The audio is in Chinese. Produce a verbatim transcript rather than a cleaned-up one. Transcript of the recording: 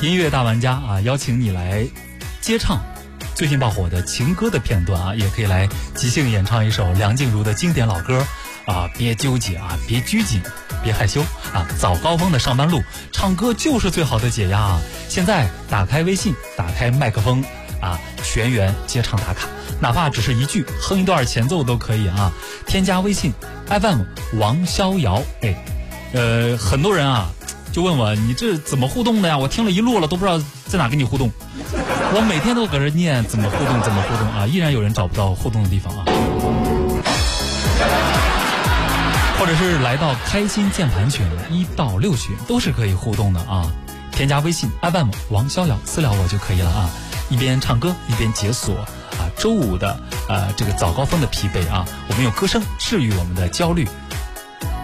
音乐大玩家啊，邀请你来接唱最近爆火的情歌的片段啊，也可以来即兴演唱一首梁静茹的经典老歌啊，别纠结啊，别拘谨，别害羞啊，早高峰的上班路，唱歌就是最好的解压啊！现在打开微信，打开麦克风啊，全员接唱打卡，哪怕只是一句，哼一段前奏都可以啊！添加微信 F M 王逍遥，哎，呃，很多人啊就问我，你这怎么互动的呀？我听了一路了，都不知道在哪跟你互动。我每天都搁这念怎么互动，怎么互动啊，依然有人找不到互动的地方啊。或者是来到开心键盘群一到六群都是可以互动的啊。添加微信 F M 王逍遥私聊我就可以了啊。一边唱歌一边解锁啊，周五的呃这个早高峰的疲惫啊，我们用歌声治愈我们的焦虑